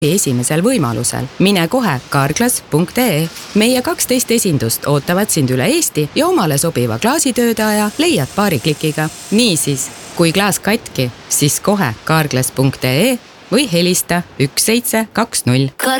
esimesel võimalusel. Mine kohe carglass.ee. Meie 12 esindust ootavad sind üle Eesti ja omale sobiva klaasitöötaja leiad paari klikiga. Niisiis, kui klaas katki, siis kohe carglass.ee või helista 1720.